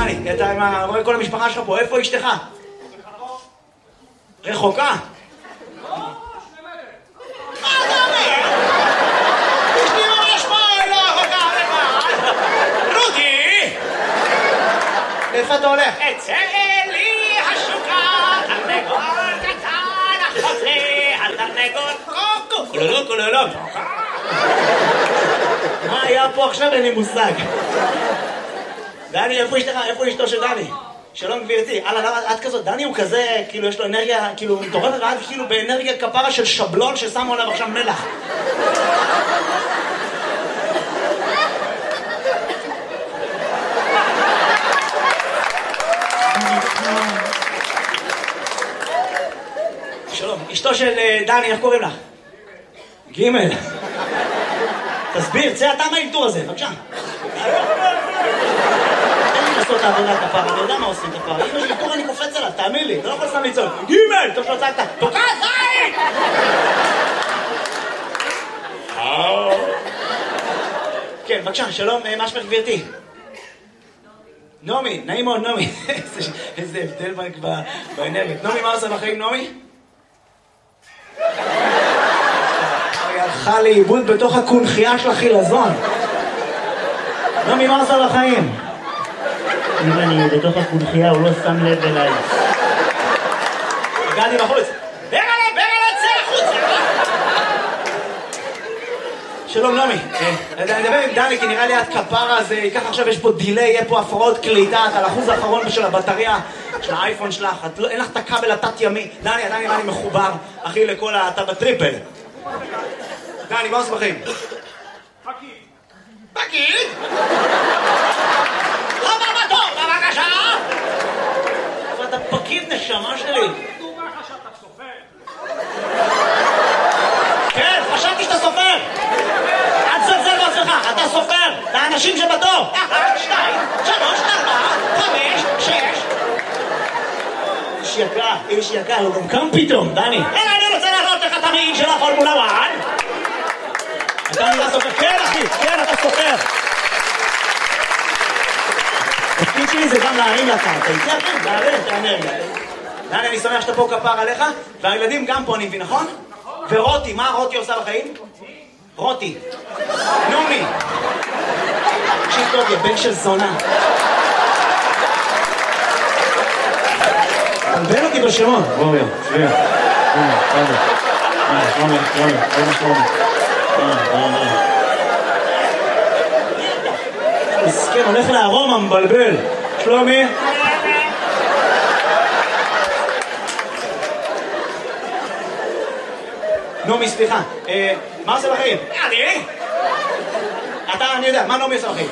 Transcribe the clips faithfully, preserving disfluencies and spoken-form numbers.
דני, אתה רואה כל המשפחה שלך פה, איפה אשתך? רחוקה? לא, שני מטר. מה אתה אומר? אשתי ממש פה, היא לא רחוקה, לבד. רודי! איפה אתה הולך? אצא לי השוקה, תרנגול קטן, אחות לי, התרנגול קוקו, כולולו כולולו. מה היה פה עכשיו? אין לי מושג. דני, איפה אשתך? איפה אשתו של דני? שלום גבירתי. הלאה, למה את כזאת? דני הוא כזה, כאילו יש לו אנרגיה, כאילו מטורפת, ואת כאילו באנרגיה כפרה של שבלון ששמו עליו עכשיו מלח. שלום, אשתו של דני, איך קוראים לך? גימל. תסביר, צא אתה מהאלתור הזה, בבקשה. תן לי לעשות את העבודה כפרה, אני יודע מה עושים כפרה. אם יש אלתור אני קופץ עליו, תאמין לי, אתה לא יכול סתם לצעוק. גימל! טוב שלא צעקת, תוקע זין! כן, בבקשה, שלום, מה שמך גבירתי? נעמי, נעים מאוד, נעמי. איזה הבדל באנרגיה. נעמי, מה עושה בחיים, נעמי? היא הלכה לאיבוד בתוך הקונחייה של החילזון. נעמי, מה עושה בחיים? אם אני בתוך הקונחייה, הוא לא שם לב אליי. הגעתי בחוץ. ברלה, ברלה, צא החוצה! שלום, נעמי. אני מדבר עם דני, כי נראה לי את כפרה, אז ככה עכשיו יש פה דילי, יהיה פה הפרעות קליטה, על האחוז האחרון של הבטריה של האייפון שלך, אין לך את הכבל התת ימי. דני, דני, אני מחובר, אחי, לכל אתה בטריפל. דני, מה עושה בחיים? פקיד. פקיד? לא בבטור, בבקשה! אבל אתה פקיד נשמה שלי. פקיד הוא מה חשבת, סופר? כן, חשבתי שאתה סופר. אל תזלזל בעצמך, אתה סופר. לאנשים שבתור. אחת, שתיים, שלוש, ארבע, חמש, שש. איש יקר, איש יקר, הוא גם קם פתאום, דני. אלא אני רוצה להראות לך את המעיל של הפורמולה אחת. אתה נראה סופר. כן, אחי, כן, אתה סופר. התפקיד שלי זה גם להרים לך. אתה איתי אחי? להרים את האנרגיה. דני, אני שמח שאתה פה כפר עליך, והילדים גם פה, אני מבין, נכון? ורותי, מה רותי עושה בחיים? רותי. נעמי. תקשיב טוב, יא בן של זונה. תלבן אותי בשמות. רובי, שבי. רובי, רובי, רובי, רובי, רובי. מסכן, הולך לארומה, מבלבל. שלומי? נעמי, סליחה. מה עושה בחיים? אני? אתה, אני יודע, מה נעמי עושה בחיים?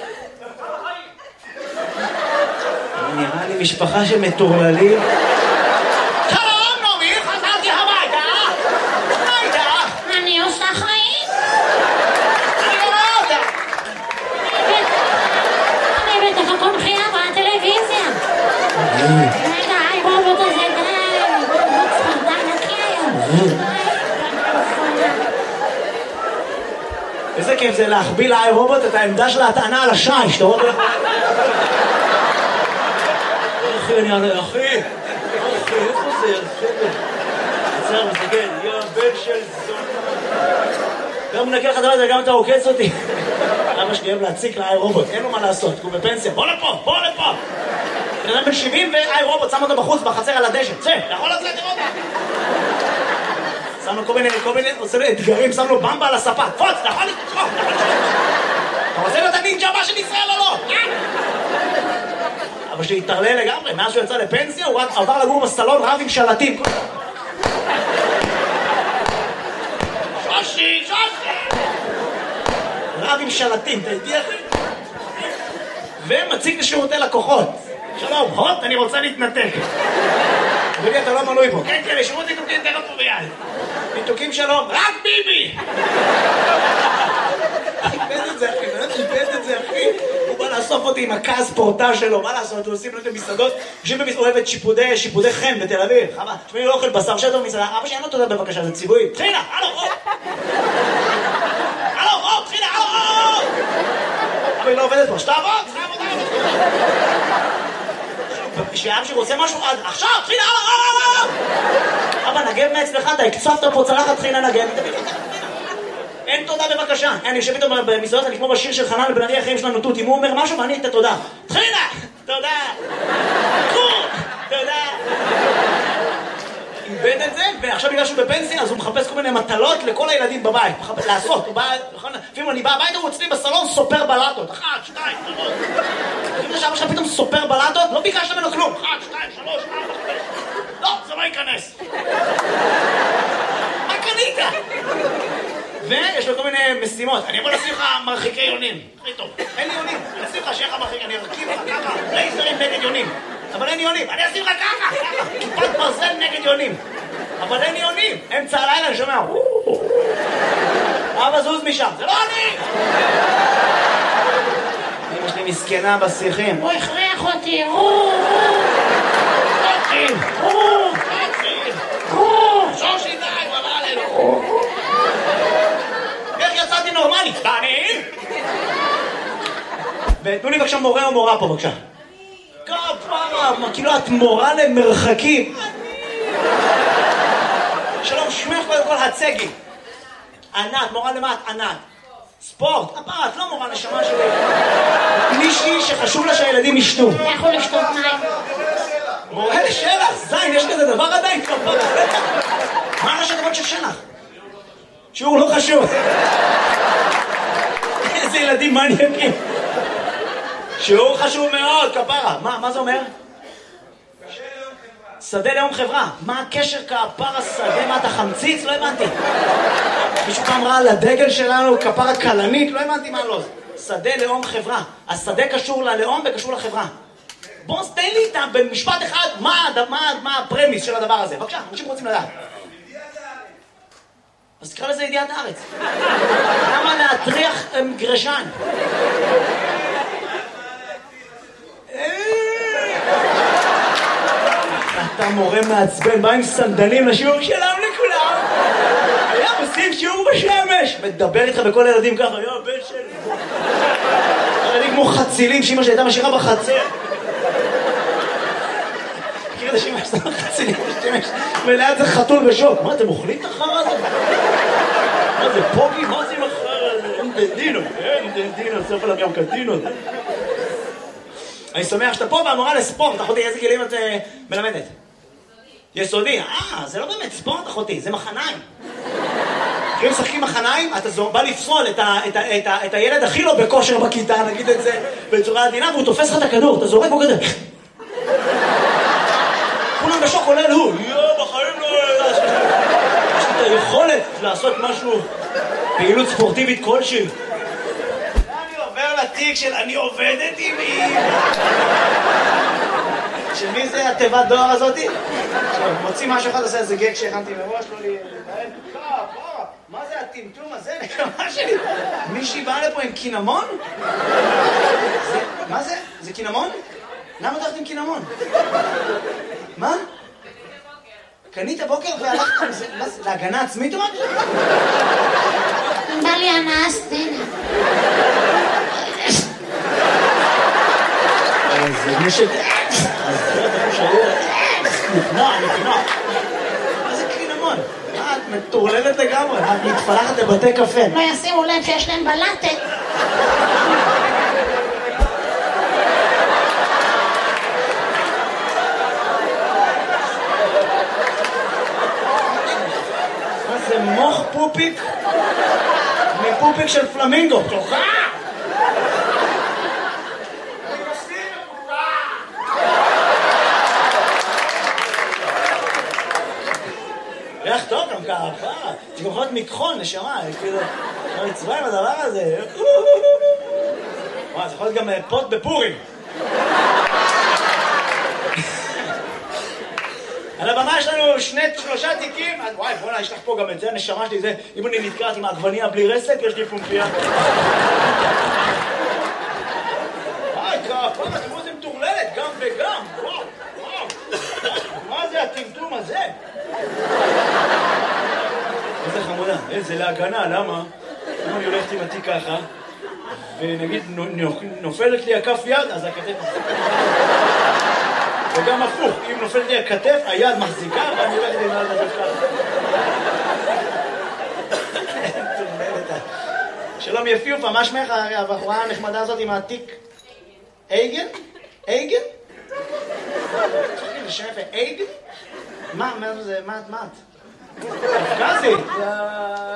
נראה לי משפחה של מטורללים. שלום, נעמי, חזרתי הביתה. הביתה. אני עושה חיים? אני לא רואה אותה. אני בתוך הקונחייה בטלוויזיה. רגע, היי רובוט הזה, די, רובוט ספרדן נקי היום. איזה כיף זה להחביא לאי רובוט את העמדה של ההטענה על השי, שאתה רואה? אחי, אני ענה, אחי, אחי, איפה זה? עצר, מסתכל, יא בן של זונה. גם מנקה לך דבר, גם אתה עוקץ אותי. אבא שלי אוהב להציק לאי רובוט, אין לו מה לעשות, הוא בפנסיה. בוא לפה, בוא לפה. בן אדם בן שבעים ואי רובוט, שם אותו בחוץ, בחצר על הדשא. צא, אתה יכול לצאת לראות? שם לו כל מיני, כל מיני, עושה לו אתגרים, שם לו במבה על הספה. פוץ, אתה יכול לתחום, אתה יכול לתחום. אתה רוצה להיות הנינג'ה הבא של ישראל או לא? אבא שלי התערלל לגמרי, מאז שהוא יצא לפנסיה, הוא רק עבר לגור בסלון רב עם שלטים. שושי, שושי! רב עם שלטים, אתה איתי אחי? ומציג לשירותי לקוחות. שלום, הוט, אני רוצה להתנתק. אדוני, אתה לא מנוי פה. כן, כן, לשירות ניתוקים תן אותו ביד. ניתוקים שלום, רק ביבי! איבד את זה אחי, באמת איבד את זה אחי. הוא בא לאסוף אותי עם הכעס פורטה שלו, מה לעשות? הוא עושים לו את המסעדות, יושבים אוהבת שיפודי, שיפודי חן בתל אביב. חמה, תשמעי, לא אוכל בשר שטר במסעדה, אבא שלי אין לו תודה בבקשה, זה ציווי. תחילה, הלו, או! הלו, או, תחילה, הלו, או! אבל היא לא עובדת פה, שתעבוד! עבודה, עבודה. שאבא שלי רוצה משהו, עכשיו, תחילה, אבא, נגב מאצלך, אתה הקצפת פה צלחת, תחילה נגב. אין תודה בבקשה. אני יושב איתו במסעדות, אני כמו בשיר של חנן לבן ארי, החיים שלנו תות, אם הוא אומר משהו ואני את התודה. תחילה, תודה. תודה. איבד את זה, ועכשיו בגלל שהוא בפנסיה, אז הוא מחפש כל מיני מטלות לכל הילדים בבית. לעשות, הוא בא, לפעמים אני בא הביתה, הוא אצלי בסלון סופר בלטות. אחת, שתיים, שלוש. אם עכשיו עכשיו פתאום סופר בלטות, לא ביקשת ממנו כלום. אחת, שתיים, שלוש, ארבע, חמש. לא, זה לא ייכנס. מה קנית? ויש לו כל מיני משימות. אני יכול לשים לך מרחיקי יונים. הכי טוב. אין לי יונים. אני אשים לך שיהיה לך מרחיק, אני ארכיב לך ככה. לייזרים נגד יונים. אבל אין יונים. אני אשים לך ככה, ככה. כיפת ברזל נגד יונים. אבל אין יונים. אמצע הלילה אני שומע. אבא זוז משם. זה לא אני! אמא שלי מסכנה בשיחים. הוא הכריח אותי. שושי די, הוא אמר עלינו. איך יצאתי נורמלי? דני? ותנו לי בבקשה מורה או מורה פה בבקשה. כפרה, כאילו את מורה למרחקים. שלום, שמך קודם כל הצגי. ענת, מורה למה את ענת? ספורט, הפרה, את לא מורה נשמה שלי. מישהי שחשוב לה שהילדים ישתו. לכו לשתות מים. מורה לשלח, זין, יש כזה דבר עדיין כפרה. מה ראשי תיבות של שלח? שיעור לא חשוב. איזה ילדים מניאקים. שיעור חשוב מאוד, כפרה. מה, מה זה אומר? שדה לאום חברה. מה הקשר כפרה שדה? מה אתה חמציץ? לא הבנתי. מישהו פעם ראה על הדגל שלנו כפרה קלנית? לא הבנתי מה לא. שדה לאום חברה. השדה קשור ללאום וקשור לחברה. בוא תן לי איתם במשפט אחד מה, מה, מה הפרמיס של הדבר הזה. בבקשה, אנשים רוצים לדעת. אז תקרא לזה ידיעת הארץ. למה להטריח גרשן? אתה מורה מעצבן, בא עם סנדלים לשיעור שלום לכולם. היה עושים שיעור בשמש. מדבר איתך בכל הילדים ככה, יו, בן שלי. ילדים כמו חצילים שאמא שהייתה משאירה בחצר. מכיר את השמש, זה חצילים בשמש. וליד זה חתול בשוק. מה, אתם אוכלים את החרא הזה? מה זה פוגי? מה זה עם החרא הזה? אין דדינו, אין דדינו, סוף עליו גם קדינו. אני שמח שאתה פה והמורה לספורט, אחותי, איזה גילים את מלמדת? יסודי, אה, זה לא באמת ספורט, אחותי, זה מחניים. אם משחקים מחניים, אתה בא לפסול את, ה, את, ה, את, ה, את הילד הכי לא בכושר בכיתה, נגיד את זה בצורה עדינה, והוא תופס לך את הכדור, אתה זורק בו כזה. כולם בשוק עולה להוא, יו, בחיים לא... יש לי את היכולת לעשות משהו, פעילות ספורטיבית כלשהי. אני עובר לתיק של אני עובדת עם מי. של מי זה התיבת דואר הזאתי? מוציא משהו אחד, עושה איזה גג שהכנתי מראש, לא לי... מה זה הטמטום הזה? מה שלי? מישהי באה לפה עם קינמון? מה זה? זה קינמון? למה הולכת עם קינמון? מה? קנית בוקר והלכת עם זה? להגנה עצמית או מה? בא לי אנסתי. זה נשק... נפנוע, נפנוע. מה זה קינמון? מה, את מטורללת לגמרי? את מתפלחת לבתי קפה. לא ישימו לב שיש להם בלטת. מה זה מוח פופיק? מפופיק של פלמינגו. תוכה! ריח טוב גם ככה, זה גם יכול להיות מכחול, נשמה, כאילו, מצווה עם הדבר הזה. וואי, זה יכול להיות גם פוט בפורים. על הבמה יש לנו שני, שלושה תיקים, וואי, בוא'נה, יש לך פה גם את זה, הנשמה שלי זה, אם אני נתקעת עם העגבניה בלי רסק, יש לי פומפייה. וואי, כפה, תראו זה מטורללת, גם וגם, וואו, וואו. מה זה הטמטום הזה? איזה חמודה, איזה להגנה, למה? אם אני הולכת עם התיק ככה, ונגיד נופלת לי הכף יד, אז הכתף... וגם הפוך, אם נופלת לי הכתף, היד מחזיקה, ואני הולכת עם היד הזאת ככה. שלום יפיופה, מה שמך הבחורה הנחמדה הזאת עם העתיק? אייגן? אייגן? זה שם יפה, אייגן? מה, מה זה, מה את? קפקזית?